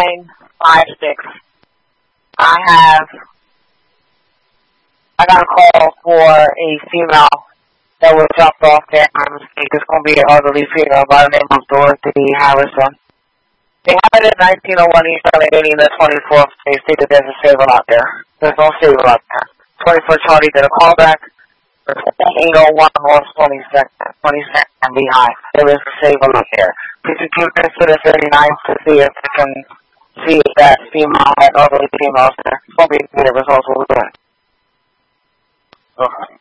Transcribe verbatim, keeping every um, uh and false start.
nine five six. I have, I got a call for a female that was dropped off there by mistake. It's going to be an elderly female by the name of Dorothy Harrison. They have it at nineteen oh one East Allegheny and the twenty-fourth. They stated there's a saver out there. There's no saver out there. twenty-four Charlie did a call back. eight oh one North twenty-second, twenty-second behind. There is a saver out there. Please keep consider thirty-nine to see if they can see if that female, that elderly female is there. Hopefully the results will be good. Okay.